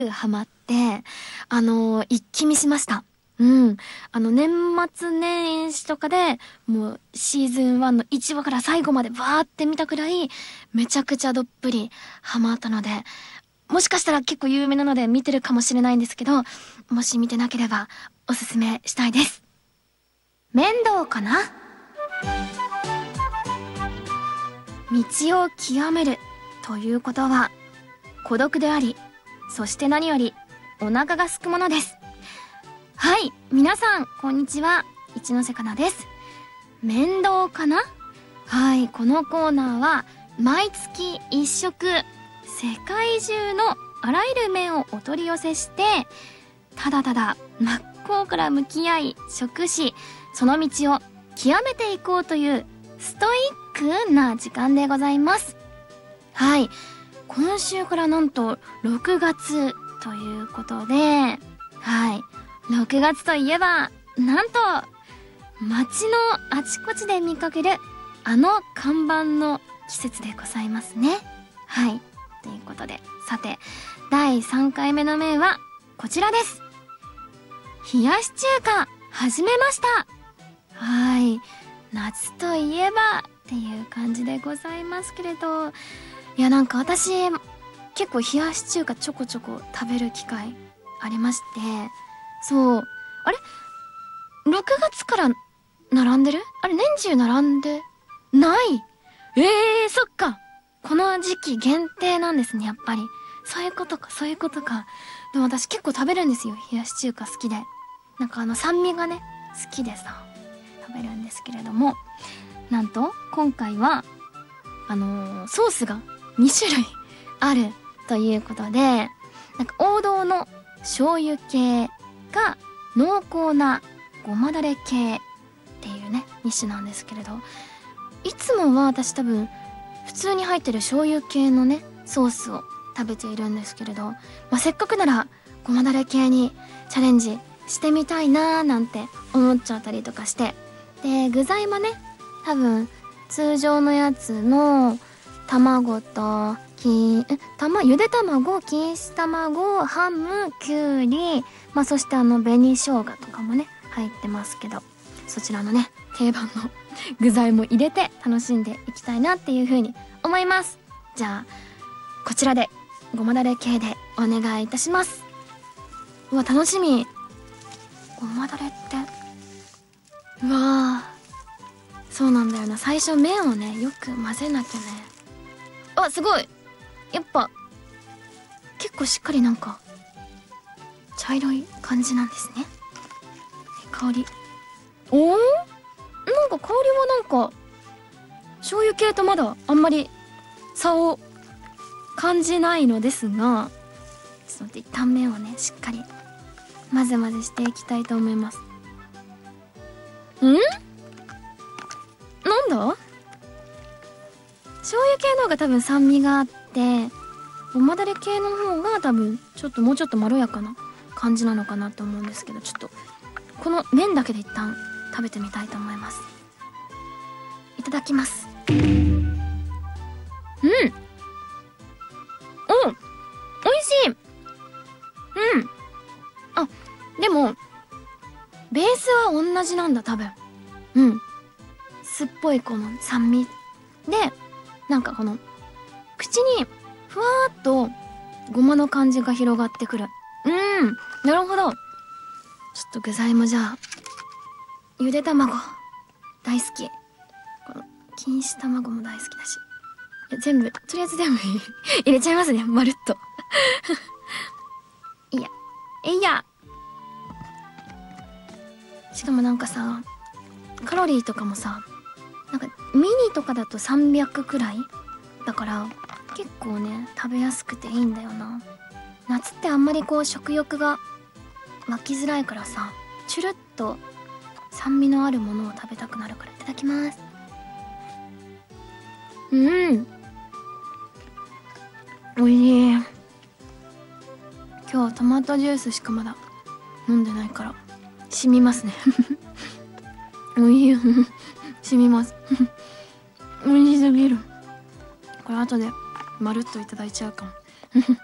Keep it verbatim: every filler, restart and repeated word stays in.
ハマって、あのー一気見しました。うん。あの、年末年始とかで、もう、シーズンワンのいちわから最後までバーって見たくらい、めちゃくちゃどっぷりハマったので、もしかしたら結構有名なので見てるかもしれないんですけど、もし見てなければ、おすすめしたいです。面倒かな？道を極めるということは、孤独であり、そして何よりお腹が空くものです。はい、皆さんこんにちは、一ノ瀬かなです。面倒かな？はい、このコーナーは毎月一食、世界中のあらゆる面をお取り寄せして、ただただ真っ向から向き合い食し、その道を極めていこうというストイックな時間でございます。はい、今週からなんとろくがつということで、はい、ろくがつといえばなんと街のあちこちで見かけるあの看板の季節でございますね。はい、ということで、さてだいさんかいめの麺はこちらです。冷やし中華始めました。はい、夏といえばっていう感じでございますけれど、いや、なんか私結構冷やし中華ちょこちょこ食べる機会ありまして、そう、あれろくがつから並んでる？あれ年中並んでない？えー、そっか、この時期限定なんですね、やっぱり。そういうことか、そういうことか。でも私結構食べるんですよ、冷やし中華好きで。なんかあの酸味がね好きでさ食べるんですけれども、なんと今回はあのー、ソースがにしゅるいあるということで、なんか王道の醤油系が濃厚なごまだれ系っていうねに種なんですけれど、いつもは私多分普通に入ってる醤油系のねソースを食べているんですけれど、まあ、せっかくならごまだれ系にチャレンジしてみたいなーなんて思っちゃったりとかして、で具材もね多分通常のやつの卵ときえたまゆで卵、錦糸卵、ハム、きゅうり、まあそしてあの紅生姜とかもね入ってますけど、そちらのね定番の具材も入れて楽しんでいきたいなっていう風に思います。じゃあこちらでごまだれ系でお願いいたします。うわ楽しみ。ごまだれってうわー、そうなんだよな、最初麺をねよく混ぜなきゃね。あ、すごい、やっぱ結構しっかりなんか茶色い感じなんですね。香り、おー、なんか香りはなんか醤油系とまだあんまり差を感じないのですが、ちょっと待って、一旦麺をねしっかり混ぜ混ぜしていきたいと思います。ん？なんだ？醤油系の方が多分酸味があって、ごまだれ系の方が多分ちょっともうちょっとまろやかな感じなのかなと思うんですけど、ちょっとこの麺だけで一旦食べてみたいと思います。いただきます。うん、うん、おいしい。うん、あ、でもベースは同じなんだ多分。うん、酸っぽいこの酸味で、なんかこの口にふわーっとごまの感じが広がってくる。うん、なるほど。ちょっと具材もじゃあゆで卵大好き、この錦糸卵も大好きだし、いや全部とりあえず全部入れちゃいますね、まるっといやえいや、しかもなんかさカロリーとかもさ、なんかミニとかだとさんびゃくくらいだから結構ね食べやすくていいんだよな。夏ってあんまりこう食欲が湧きづらいからさ、チュルッと酸味のあるものを食べたくなるから。いただきます。うん、おいしい。今日トマトジュースしかまだ飲んでないから染みますねおいしい染みます美味しすぎる。これ後でまるっといただいちゃうかも